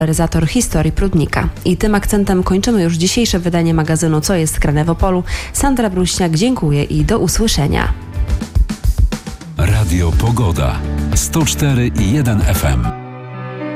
popularyzator historii Prudnika. I tym akcentem kończymy już dzisiejsze wydanie magazynu Co jest grane w Opolu. Sandra Bruśniak, dziękuję i do usłyszenia. Radio Pogoda 104,1 FM.